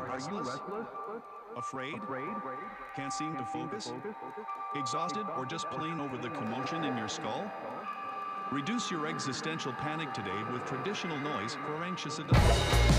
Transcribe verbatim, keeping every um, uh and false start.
restless? Afraid? Can't seem to focus? Exhausted or just plain over the commotion in your skull? Reduce your existential panic today with traditional noise for anxious adults.